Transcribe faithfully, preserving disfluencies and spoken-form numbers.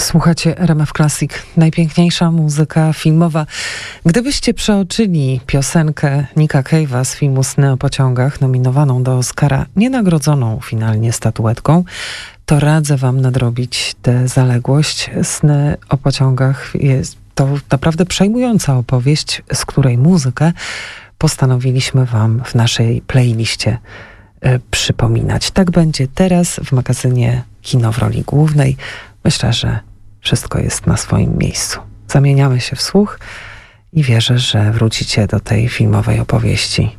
Słuchacie R M F Classic, najpiękniejsza muzyka filmowa. Gdybyście przeoczyli piosenkę Nicka Cave'a z filmu Sny o pociągach, nominowaną do Oscara, nienagrodzoną finalnie statuetką, to radzę wam nadrobić tę zaległość. Sny o pociągach jest to naprawdę przejmująca opowieść, z której muzykę postanowiliśmy wam w naszej playliście y, przypominać. Tak będzie teraz w magazynie Kino w roli głównej. Myślę, że wszystko jest na swoim miejscu. Zamieniamy się w słuch i wierzę, że wrócicie do tej filmowej opowieści